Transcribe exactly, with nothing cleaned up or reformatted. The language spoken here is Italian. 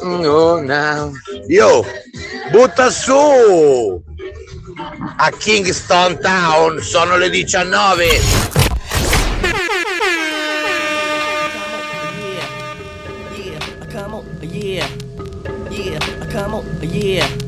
Oh, no. Io, butta su! A Kingston Town sono le diciannove. Yeah, yeah, come on, yeah, yeah, come on, yeah.